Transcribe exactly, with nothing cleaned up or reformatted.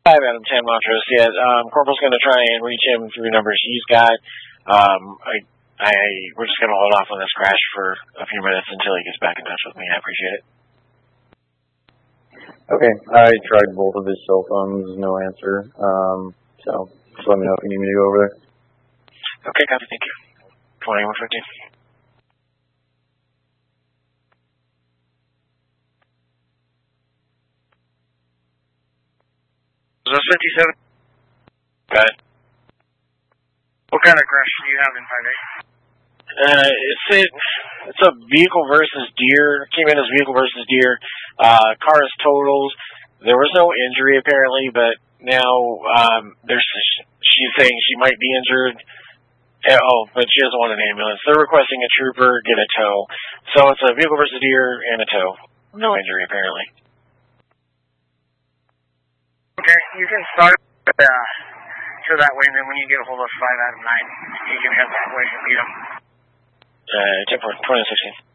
Hi, Madam Tan Montrose. Yeah, um, Corporal's going to try and reach him through numbers he's got. Um, I, I, we're just going to hold off on this crash for a few minutes until he gets back in touch with me. I appreciate it. Okay, I tried both of his cell phones, no answer. Um, so just let me know if you need me to go over there. Okay, copy. Thank you. twenty-one fifteen. Is that fifty-seven? Got it. What kind of crash do you have in five eight? Uh, it's a, it's a vehicle versus deer. Came in as vehicle versus deer. Uh, car is totaled. There was no injury apparently, but now um, there's she's saying she might be injured. Oh, but she doesn't want an ambulance. They're requesting a trooper get a tow. So it's a vehicle versus deer and a tow. No injury apparently. Okay, you can start uh, so that way, and then when you get a hold of five out of nine, you can head that way and meet them. Uh, ten four, twenty sixteen.